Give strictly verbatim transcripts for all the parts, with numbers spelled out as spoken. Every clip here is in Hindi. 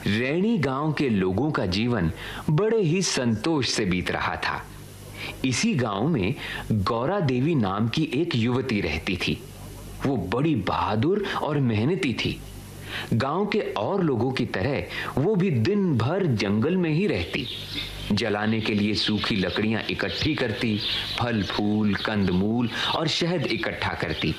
रैणी गांव के लोगों का जीवन बड़े ही संतोष से बीत रहा था। इसी गांव में गौरा देवी नाम की एक युवती रहती थी। वो बड़ी बहादुर और मेहनती थी। गांव के और लोगों की तरह वो भी दिन भर जंगल में ही रहती। जलाने के लिए सूखी लकड़ियां इकट्ठी करती, फल फूल, कंदमूल और शहद इकट्ठा करती।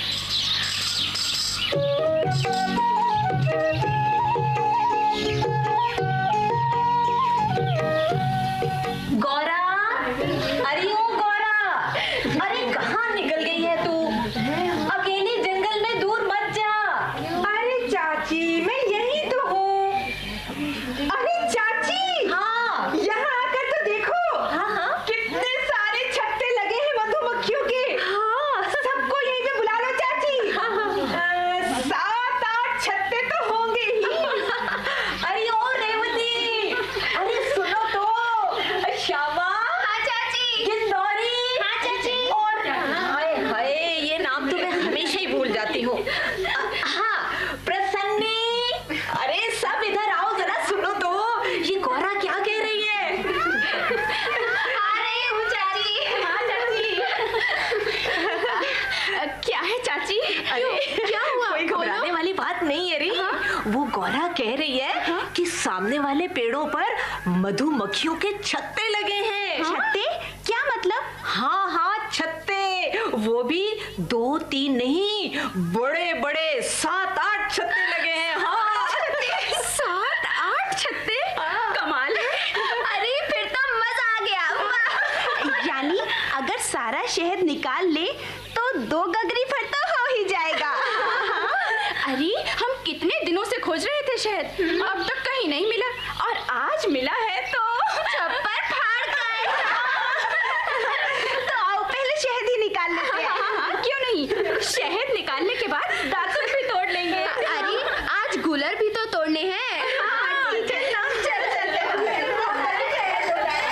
गौरा, अरे ओ गौरा, अरे कहाँ निकल गई है तू? अकेली जंगल में दूर मत जा। अरे चाची, मैं यहीं तो हूँ। अरे चाची, हाँ, यहाँ आकर तो देखो। हाँ हाँ, कितने सारे छत्ते लगे हैं मधुमक्खियों के। हाँ, सबको यहीं पे बुला लो चाची। हाँ हाँ, सात आठ छत्ते तो होंगे ही। अरे ओ रेवती, अरे सुनो तो, श्यामा। हाँ चाची। किंदौरी। हाँ चाची। और हाय हाय, ये नाम तो मैं हमेशा ही भूल जाती हूँ। हाँ, प्रसन्नी। अरे सब इधर आओ, जरा सुनो तो, ये गौरा क्या कह रही है? आ रही हूँ चाची। हाँ चाची। क्या है चाची? अरे क्या हुआ? कोई घबराने वाली बात नहीं है री। हाँ? वो गौरा कह रही है हाँ? कि सामने वाले पेड़ों पर मधुमक्खियों के छत्ते लगे हैं। हाँ? छत्ते? क्या मतलब? हाँ हाँ, छत्ते। वो भी दो तीन नहीं, बड़े बड़े सात आठ छत्ते लगे हैं। हाँ, सात आठ छत्ते? कमाल है। अरे फिर तो मजा आ गया। वाह। यानी अगर सारा शहद निकाल ले तो दो गगरी भर तो हो ही जाएगा। अरे हम कितने दिनों से खोज रहे थे शहद, अब तक कहीं नहीं मिला और आज मिला है